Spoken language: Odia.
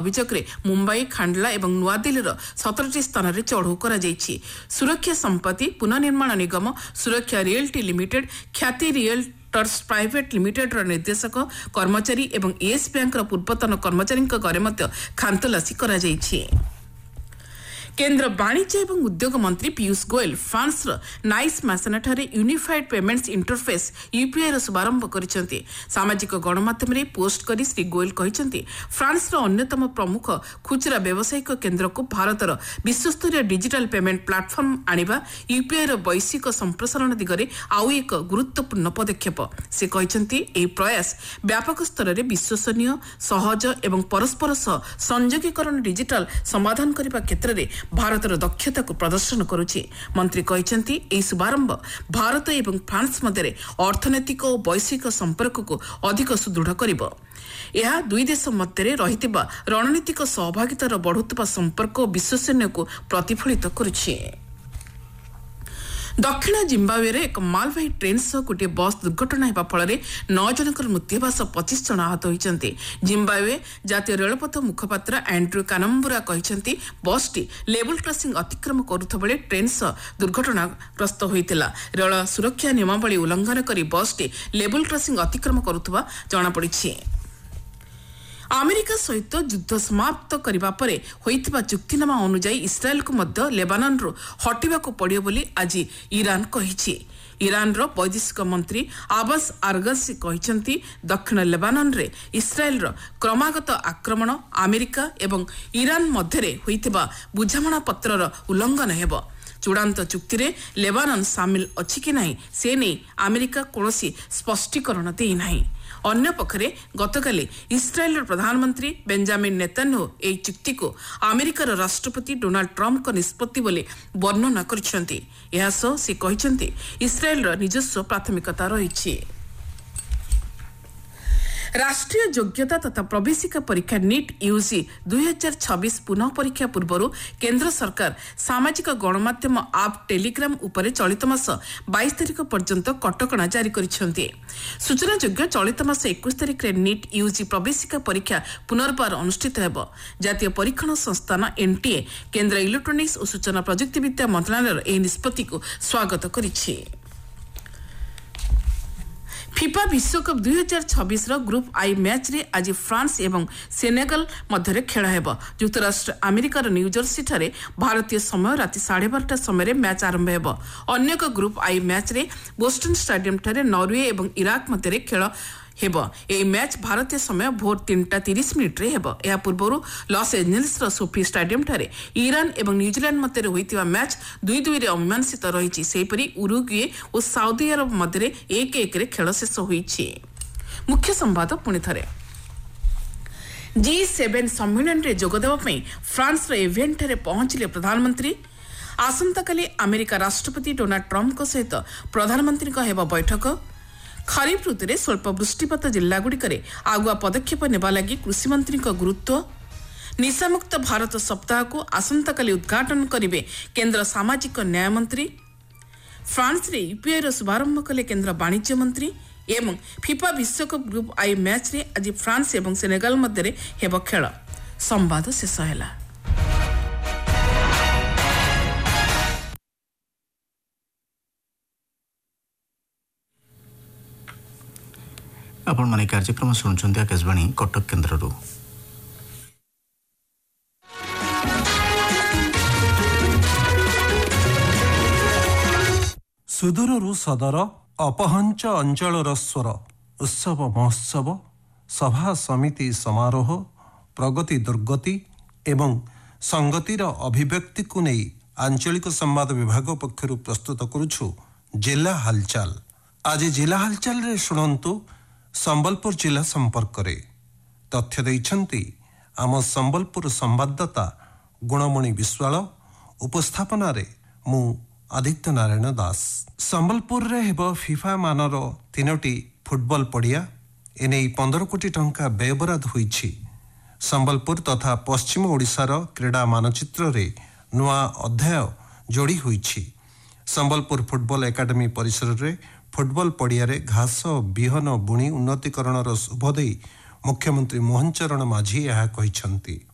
ଅଭିଯୋଗରେ ମୁମ୍ବାଇ, ଖାଣ୍ଡଲା ଏବଂ ନୂଆଦିଲ୍ଲୀର 17ଟି ସ୍ଥାନରେ ଚଢ଼ଉ କରାଯାଇଛି। ସୁରକ୍ଷା ସମ୍ପତ୍ତି ପୁନଃନିର୍ମାଣ ନିଗମ, ସୁରକ୍ଷା ରିଏଲ୍ଟି ଲିମିଟେଡ୍, ଖ୍ୟାତି ରିଏଲ୍ଟର୍ସ ପ୍ରାଇଭେଟ୍ ଲିମିଟେଡ୍ର ନିର୍ଦ୍ଦେଶକ, କର୍ମଚାରୀ ଏବଂ ୟେସ୍ ବ୍ୟାଙ୍କର ପୂର୍ବତନ କର୍ମଚାରୀଙ୍କ ଘରେ ମଧ୍ୟ ଖାନ୍ତଲାସୀ କରାଯାଇଛି। କେନ୍ଦ୍ର ବାଣିଜ୍ୟ ଏବଂ ଉଦ୍ୟୋଗ ମନ୍ତ୍ରୀ ପୀୟୁଷ ଗୋୟଲ ଫ୍ରାନ୍ସର ନାଇସ୍ ମାସେନାଠାରେ ୟୁନିଫାଏଡ୍ ପେମେଣ୍ଟସ୍ ଇଣ୍ଟରଫେସ୍ ୟୁପିଆଇର ଶୁଭାରମ୍ଭ କରିଛନ୍ତି। ସାମାଜିକ ଗଣମାଧ୍ୟମରେ ପୋଷ୍ଟ କରି ଶ୍ରୀ ଗୋୟଲ କହିଛନ୍ତି, ଫ୍ରାନ୍ସର ଅନ୍ୟତମ ପ୍ରମୁଖ ଖୁଚୁରା ବ୍ୟବସାୟିକ କେନ୍ଦ୍ରକୁ ଭାରତର ବିଶ୍ୱସ୍ତରୀୟ ଡିଜିଟାଲ ପେମେଣ୍ଟ ପ୍ଲାଟଫର୍ମ ଆଣିବା ୟୁପିଆଇର ବୈଶ୍ୱିକ ସମ୍ପ୍ରସାରଣ ଦିଗରେ ଆଉ ଏକ ଗୁରୁତ୍ୱପୂର୍ଣ୍ଣ ପଦକ୍ଷେପ। ସେ କହିଛନ୍ତି, ଏହି ପ୍ରୟାସ ବ୍ୟାପକ ସ୍ତରରେ ବିଶ୍ୱସନୀୟ, ସହଜ ଏବଂ ପରସ୍ପର ସହ ସଂଯୋଗୀକରଣ ଡିଜିଟାଲ ସମାଧାନ କରିବା କ୍ଷେତ୍ରରେ ଭାରତର ଦକ୍ଷତାକୁ ପ୍ରଦର୍ଶନ କରୁଛି। ମନ୍ତ୍ରୀ କହିଛନ୍ତି, ଏହି ଶୁଭାରମ୍ଭ ଭାରତ ଏବଂ ଫ୍ରାନ୍ସ ମଧ୍ୟରେ ଅର୍ଥନୈତିକ ଓ ବୈଶ୍ୱିକ ସମ୍ପର୍କକୁ ଅଧିକ ସୁଦୃଢ଼ କରିବ। ଏହା ଦୁଇ ଦେଶ ମଧ୍ୟରେ ରହିଥିବା ରଣନୀତିକ ସହଭାଗିତାର ବଢ଼ୁଥିବା ସମ୍ପର୍କ ଓ ବିଶ୍ୱସନୀୟକୁ ପ୍ରତିଫଳିତ କରୁଛି। ଦକ୍ଷିଣ ଜିମ୍ବାୱେରେ ଏକ ମାଲବାହୀ ଟ୍ରେନ୍ ସହ ଗୋଟିଏ ବସ୍ ଦୁର୍ଘଟଣା ହେବା ଫଳରେ 9 ଜଣଙ୍କର ମୃତ୍ୟୁ ହେବା ସହ 25 ଜଣ ଆହତ ହୋଇଛନ୍ତି। ଜିମ୍ବାୱେ ଜାତୀୟ ରେଳପଥ ମୁଖପାତ୍ର ଆଣ୍ଡ୍ରୁ କାନମ୍ବୁରା କହିଛନ୍ତି, ବସ୍ଟି ଲେବୁଲ୍ କ୍ରସିଂ ଅତିକ୍ରମ କରୁଥିବା ବେଳେ ଟ୍ରେନ୍ ସହ ଦୁର୍ଘଟଣାଗ୍ରସ୍ତ ହୋଇଥିଲା। ରେଳ ସୁରକ୍ଷା ନିୟମାବଳୀ ଉଲ୍ଲଂଘନ କରି ବସ୍ଟି ଲେବୁଲ୍ କ୍ରସିଂ ଅତିକ୍ରମ କରୁଥିବା ଜଣାପଡ଼ିଛି। ଆମେରିକା ସହିତ ଯୁଦ୍ଧ ସମାପ୍ତ କରିବା ପରେ ହୋଇଥିବା ଚୁକ୍ତିନାମା ଅନୁଯାୟୀ ଇସ୍ରାଏଲକୁ ମଧ୍ୟ ଲେବାନନରୁ ହଟିବାକୁ ପଡ଼ିବ ବୋଲି ଆଜି ଇରାନ କହିଛି। ଇରାନର ବୈଦେଶିକ ମନ୍ତ୍ରୀ ଆବାସ୍ ଆରଗସି କହିଛନ୍ତି, ଦକ୍ଷିଣ ଲେବାନନରେ ଇସ୍ରାଏଲର କ୍ରମାଗତ ଆକ୍ରମଣ ଆମେରିକା ଏବଂ ଇରାନ ମଧ୍ୟରେ ହୋଇଥିବା ବୁଝାମଣାପତ୍ରର ଉଲ୍ଲଂଘନ ହେବ। ଚୂଡ଼ାନ୍ତ ଚୁକ୍ତିରେ ଲେବାନନ ସାମିଲ ଅଛି କି ନାହିଁ ସେ ନେଇ ଆମେରିକା କୌଣସି ସ୍ପଷ୍ଟୀକରଣ ଦେଇନାହିଁ। ଅନ୍ୟପକ୍ଷରେ ଗତକାଲି ଇସ୍ରାଏଲର ପ୍ରଧାନମନ୍ତ୍ରୀ ବେଞ୍ଜାମିନ୍ ନେତାନ୍ୟାହୁ ଏହି ଚୁକ୍ତିକୁ ଆମେରିକାର ରାଷ୍ଟ୍ରପତି ଡୋନାଲ୍ଡ ଟ୍ରମ୍ପଙ୍କ ନିଷ୍ପତ୍ତି ବୋଲି ବର୍ଣ୍ଣନା କରିଛନ୍ତି। ଏହାସହ ସେ କହିଛନ୍ତି, ଇସ୍ରାଏଲର ନିଜସ୍ୱ ପ୍ରାଥମିକତା ରହିଛି। ରାଷ୍ଟ୍ରୀୟ ଯୋଗ୍ୟତା ତଥା ପ୍ରବେଶିକା ପରୀକ୍ଷା ନିଟ୍ ୟୁଜି 2026 ପୁନଃ ପରୀକ୍ଷା ପୂର୍ବରୁ କେନ୍ଦ୍ର ସରକାର ସାମାଜିକ ଗଣମାଧ୍ୟମ ଆପ୍ ଟେଲିଗ୍ରାମ ଉପରେ ଚଳିତ ମାସ 22 ତାରିଖ ପର୍ଯ୍ୟନ୍ତ କଟକଣା ଜାରି କରିଛନ୍ତି। ସୂଚନାଯୋଗ୍ୟ, ଚଳିତ ମାସ 21 ତାରିଖରେ ନିଟ୍ ୟୁଜି ପ୍ରବେଶିକା ପରୀକ୍ଷା ପୁନର୍ବାର ଅନୁଷ୍ଠିତ ହେବ। ଜାତୀୟ ପରୀକ୍ଷଣ ସଂସ୍ଥାନ ଏନ୍ଟିଏ କେନ୍ଦ୍ର ଇଲେକ୍ଟ୍ରୋନିକ୍ସ ଓ ସୂଚନା ପ୍ରଯୁକ୍ତିବିଦ୍ୟା ମନ୍ତ୍ରଣାଳୟର ଏହି ନିଷ୍ପତ୍ତିକୁ ସ୍ୱାଗତ କରିଛି। ଫିଫା ବିଶ୍ୱକପ୍ 2026ର ଗ୍ରୁପ୍ ଆଇ ମ୍ୟାଚ୍ରେ ଆଜି ଫ୍ରାନ୍ସ ଏବଂ ସେନେଗାଲ ମଧ୍ୟରେ ଖେଳ ହେବ। ଯୁକ୍ତରାଷ୍ଟ୍ର ଆମେରିକାର ନ୍ୟୁଜର୍ସିଠାରେ ଭାରତୀୟ ସମୟ ରାତି 12:30 ସମୟରେ ମ୍ୟାଚ୍ ଆରମ୍ଭ ହେବ। ଅନ୍ୟ ଏକ ଗ୍ରୁପ୍ ଆଇ ମ୍ୟାଚ୍ରେ ବୋଷ୍ଟନ ଷ୍ଟାଡିୟମଠାରେ ନରୱେ ଏବଂ ଇରାକ ମଧ୍ୟରେ ଖେଳ ହେବ। ଏହି ମ୍ୟାଚ୍ ଭାରତୀୟ ସମୟ ଭୋର 3:30 ହେବ। ଏହା ପୂର୍ବରୁ ଲସ୍ ଏଞ୍ଜେଲସର ସୋଫି ଷ୍ଟାଡିୟମଠାରେ ଇରାନ ଏବଂ ନ୍ୟୁଜିଲାଣ୍ଡ ମଧ୍ୟରେ ହୋଇଥିବା ମ୍ୟାଚ୍ 2-2ରେ ଅମୀମାଂସିତ ରହିଛି। ସେହିପରି ଉରୁଗୁଏ ଓ ସାଉଦି ଆରବ ମଧ୍ୟରେ 1-1ରେ ଖେଳ ଶେଷ ହୋଇଛି। ମୁଖ୍ୟ ସମ୍ବାଦ ପୁଣି ଥରେ। G7 ସମ୍ମିଳନୀରେ ଯୋଗଦେବା ପାଇଁ ଫ୍ରାନ୍ସର ଏଭିଆନ୍ଠାରେ ପହଞ୍ଚିଲେ ପ୍ରଧାନମନ୍ତ୍ରୀ। ଆସନ୍ତାକାଲି ଆମେରିକା ରାଷ୍ଟ୍ରପତି ଡୋନାଲ୍ଡ ଟ୍ରମ୍ପଙ୍କ ସହିତ ପ୍ରଧାନମନ୍ତ୍ରୀଙ୍କ ହେବ ବୈଠକ। ଖରିଫ ଋତୁରେ ସ୍ୱଳ୍ପ ବୃଷ୍ଟିପାତ ଜିଲ୍ଲାଗୁଡ଼ିକରେ ଆଗୁଆ ପଦକ୍ଷେପ ନେବା ଲାଗି କୃଷିମନ୍ତ୍ରୀଙ୍କ ଗୁରୁତ୍ୱ। ନିଶାମୁକ୍ତ ଭାରତ ସପ୍ତାହକୁ ଆସନ୍ତାକାଲି ଉଦ୍ଘାଟନ କରିବେ କେନ୍ଦ୍ର ସାମାଜିକ ନ୍ୟାୟ ମନ୍ତ୍ରୀ। ଫ୍ରାନ୍ସରେ ୟୁପିଆଇର ଶୁଭାରମ୍ଭ କଲେ କେନ୍ଦ୍ର ବାଣିଜ୍ୟ ମନ୍ତ୍ରୀ। ଏବଂ ଫିଫା ବିଶ୍ୱକପ୍ ଗ୍ରୁପ୍ ଆଇ ମ୍ୟାଚ୍ରେ ଆଜି ଫ୍ରାନ୍ସ ଏବଂ ସେନେଗାଲ ମଧ୍ୟରେ ହେବ ଖେଳ। ସମ୍ବାଦ ଶେଷ ହେଲା। ଆପଣମାନେ କାର୍ଯ୍ୟକ୍ରମ ଶୁଣୁଛନ୍ତି ଆକାଶବାଣୀ କଟକ କେନ୍ଦ୍ରରୁ। ସୁଦୂରରୁ ସଦର, ଅପହଞ୍ଚ ଅଞ୍ଚଳର ସ୍ୱର, ଉତ୍ସବ ମହୋତ୍ସବ, ସଭା ସମିତି ସମାରୋହ, ପ୍ରଗତି ଦୁର୍ଗତି ଏବଂ ସଂଗତିର ଅଭିବ୍ୟକ୍ତିକୁ ନେଇ ଆଞ୍ଚଳିକ ସମ୍ବାଦ ବିଭାଗ ପକ୍ଷରୁ ପ୍ରସ୍ତୁତ କରୁଛୁ ଜିଲ୍ଲା ହାଲଚାଲ। ଆଜି ଜିଲ୍ଲା ହାଲଚାଲରେ ଶୁଣନ୍ତୁ ସମ୍ବଲପୁର ଜିଲ୍ଲା ସମ୍ପର୍କରେ। ତଥ୍ୟ ଦେଇଛନ୍ତି ଆମ ସମ୍ବଲପୁର ସମ୍ବାଦଦାତା ଗୁଣମଣି ବିଶ୍ୱାଳ। ଉପସ୍ଥାପନାରେ ମୁଁ ଆଦିତ୍ୟ ନାରାୟଣ ଦାସ। ସମ୍ବଲପୁରରେ ହେବ ଫିଫା ମାନର 3ଟି ଫୁଟବଲ ପଡ଼ିଆ। ଏନେଇ 15 କୋଟି ଟଙ୍କା ବ୍ୟୟବରାଦ ହୋଇଛି। ସମ୍ବଲପୁର ତଥା ପଶ୍ଚିମ ଓଡ଼ିଶାର କ୍ରୀଡ଼ା ମାନଚିତ୍ରରେ ନୂଆ ଅଧ୍ୟାୟ ଯୋଡ଼ି ହୋଇଛି। ସମ୍ବଲପୁର ଫୁଟବଲ ଏକାଡେମୀ ପରିସରରେ ଫୁଟବଲ ପଡ଼ିଆରେ ଘାସ ବିହନ ବୁଣି ଉନ୍ନତିକରଣର ଶୁଭ ଦେଇ ମୁଖ୍ୟମନ୍ତ୍ରୀ ମୋହନ ଚରଣ ମାଝୀ ଏହା କହିଛନ୍ତି।